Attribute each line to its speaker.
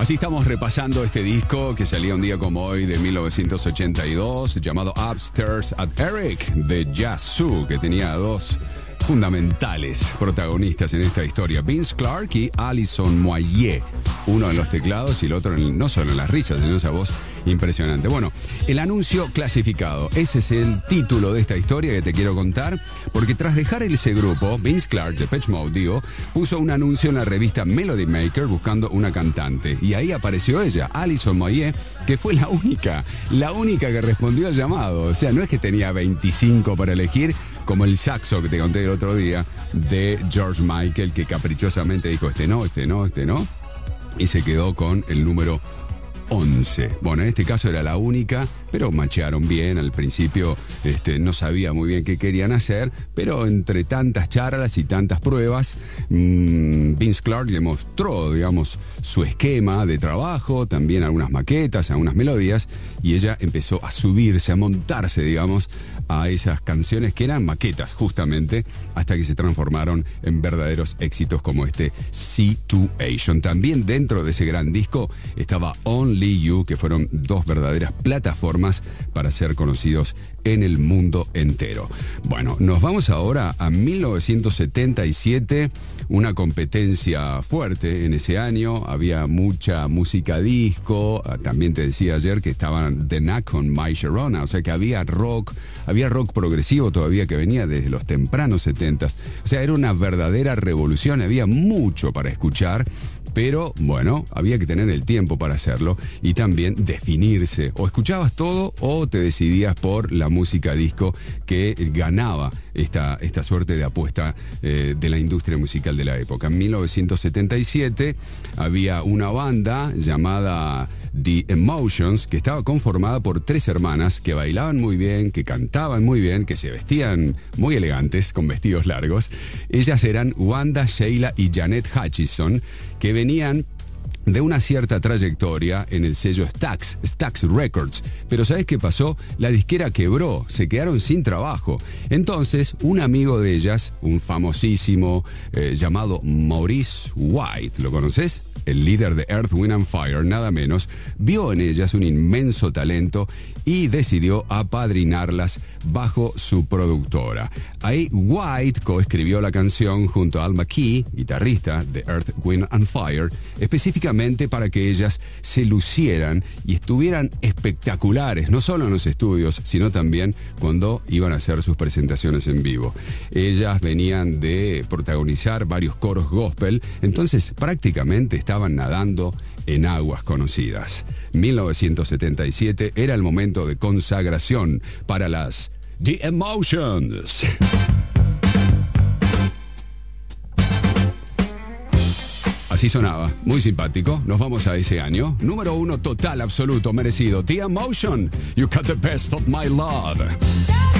Speaker 1: Así estamos repasando este disco que salía un día como hoy de 1982, llamado Upstairs at Eric, de Yazoo, que tenía dos fundamentales protagonistas en esta historia, Vince Clarke y Alison Moyet, uno en los teclados y el otro no solo en las risas, sino esa voz impresionante. Bueno, el anuncio clasificado, ese es el título de esta historia que te quiero contar, porque tras dejar ese grupo, Vince Clarke, de Depeche Mode, digo, puso un anuncio en la revista Melody Maker buscando una cantante, y ahí apareció ella, Alison Moyet, que fue la única que respondió al llamado. O sea, no es que tenía 25 para elegir, como el saxo que te conté el otro día de George Michael, que caprichosamente dijo este no, y se quedó con el número 11. Bueno, en este caso era la única, pero machearon bien. Al principio no sabía muy bien qué querían hacer, pero entre tantas charlas y tantas pruebas, Vince Clarke le mostró, digamos, su esquema de trabajo, también algunas maquetas, algunas melodías, y ella empezó a subirse, a montarse, digamos, a esas canciones que eran maquetas, justamente, hasta que se transformaron en verdaderos éxitos como este Situation. También dentro de ese gran disco estaba Only You, que fueron dos verdaderas plataformas para ser conocidos en el mundo entero. Bueno, nos vamos ahora a 1977, una competencia fuerte en ese año, había mucha música disco, también te decía ayer que estaban The Knack con My Sharona, o sea que había rock progresivo todavía que venía desde los tempranos 70s, o sea, era una verdadera revolución, había mucho para escuchar, pero bueno, había que tener el tiempo para hacerlo y también definirse, o escuchabas todo o te decidías por la música disco que ganaba esta suerte de apuesta de la industria musical de la época. En 1977 había una banda llamada The Emotions, que estaba conformada por tres hermanas que bailaban muy bien, que cantaban muy bien, que se vestían muy elegantes con vestidos largos. Ellas eran Wanda, Sheila y Janet Hutchison, que venían de una cierta trayectoria en el sello Stax Records. Pero ¿sabes qué pasó? La disquera quebró, se quedaron sin trabajo. Entonces, un amigo de ellas, un famosísimo llamado Maurice White, ¿lo conoces? El líder de Earth, Wind and Fire, nada menos, vio en ellas un inmenso talento y decidió apadrinarlas bajo su productora. Ahí White coescribió la canción junto a Al McKee, guitarrista de Earth, Wind and Fire, específicamente para que ellas se lucieran y estuvieran espectaculares, no solo en los estudios, sino también cuando iban a hacer sus presentaciones en vivo. Ellas venían de protagonizar varios coros gospel, entonces prácticamente estaban nadando en aguas conocidas. 1977 era el momento de consagración para las The Emotions. Así sonaba, muy simpático. Nos vamos a ese año. Número 1 total, absoluto, merecido. The Emotion, You Got the Best of My Love.